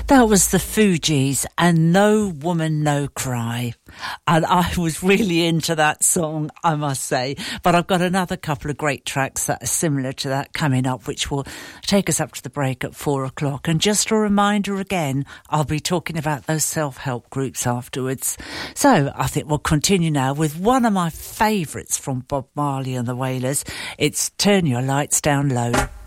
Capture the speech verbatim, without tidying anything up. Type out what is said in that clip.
That was the Fugees and No Woman No Cry. And I was really into that song, I must say. But I've got another couple of great tracks that are similar to that coming up, which will take us up to the break at four o'clock. And just a reminder again, I'll be talking about those self-help groups afterwards. So I think we'll continue now with one of my favourites from Bob Marley and the Wailers. It's Turn Your Lights Down Low.